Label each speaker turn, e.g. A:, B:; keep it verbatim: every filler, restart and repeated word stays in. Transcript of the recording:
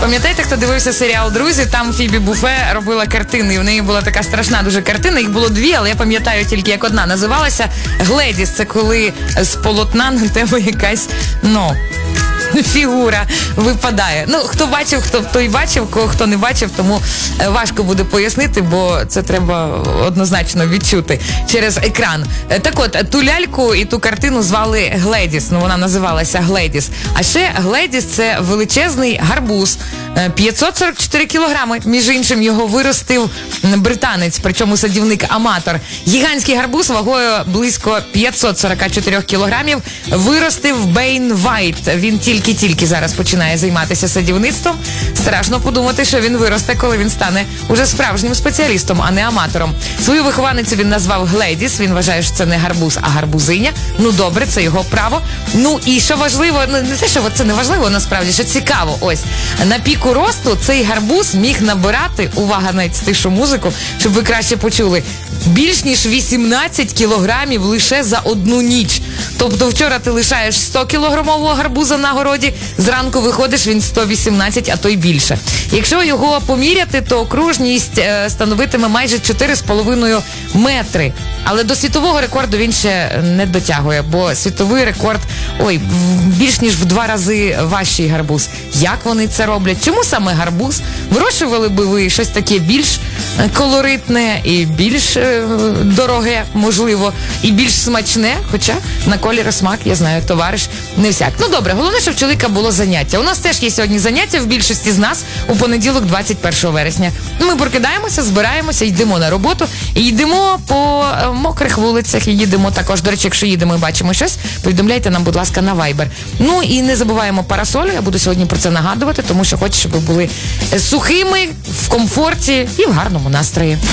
A: Пам'ятаєте, хто дивився серіал «Друзі»? Там Фібі Буфе робила картини, і в неї була така страшна дуже картина. Їх було дві, але я пам'ятаю тільки, як одна. Називалася «Гледіс». Це коли з полотна на тебе якась, ну... фігура випадає. Ну, хто бачив, хто той бачив, хто не бачив, тому важко буде пояснити, бо це треба однозначно відчути через екран. Так от, ту ляльку і ту картину звали Гледіс, ну вона називалася Гледіс. А ще Гледіс – це величезний гарбуз, п'ятсот сорок чотири кілограми. Між іншим, його виростив британець, причому садівник-аматор. Гігантський гарбуз вагою близько п'ятсот сорок чотири кілограмів виростив Бейн Вайт. Він тільки-тільки зараз починає займатися садівництвом. Страшно подумати, що він виросте, коли він стане уже справжнім спеціалістом, а не аматором. Свою вихованицю він назвав Гледіс. Він вважає, що це не гарбуз, а гарбузиня. Ну добре, це його право. Ну і що важливо, ну не те, що це не важливо, насправді, що цікаво, ось. На піку росту цей гарбуз міг набирати, увага, навіть стишу музику, щоб ви краще почули, більш ніж вісімнадцять кілограмів лише за одну ніч. Тобто вчора ти лишаєш сто кілограмового гарбуза на городі, зранку виходиш, він сто вісімнадцять, а то й більше. Якщо його поміряти, то окружність е, становитиме майже чотири з половиною метри. Але до світового рекорду він ще не дотягує, бо світовий рекорд, ой, більш ніж в два рази важчий гарбуз. Як вони це роблять? Чому саме гарбуз? Вирощували би ви щось таке більш колоритне і більш е, дороге, можливо, і більш смачне, хоча на колір і смак, я знаю, товариш не всяк. Ну добре, головне, щоб в чоловіка було заняття. У нас теж є сьогодні заняття в більшості з нас у понеділок, двадцять першого вересня. Ми прокидаємося, збираємося, йдемо на роботу, і йдемо по е, мокрих вулицях, і їдемо також. До речі, якщо їдемо і бачимо щось, повідомляйте нам, будь ласка, на Viber. Ну і не забуваємо парасолю, я буду сьогодні про це нагадувати, тому що хочу, щоб ви були сухими, в комфорті і в гарному настрої.